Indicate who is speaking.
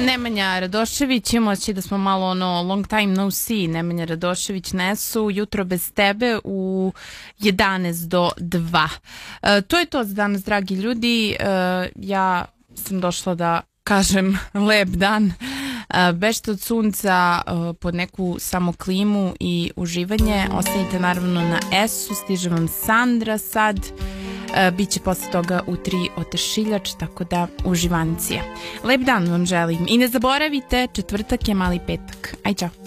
Speaker 1: Nemanja Radošević, imamo da smo malo long time no see, Nemanja Radošević, Nesu, jutro bez tebe u 11 do 2. To je to za danas, dragi ljudi. Ja sam došla da kažem lep dan. Bežite od sunca pod neku samo klimu i uživanje. Ostanite naravno na S-u, stiže vam Sandra sad. Biće posle toga u 3 Otršiljač, tako da uživancije. Lep dan vam želim i ne zaboravite, četvrtak je mali petak. Aj, čao.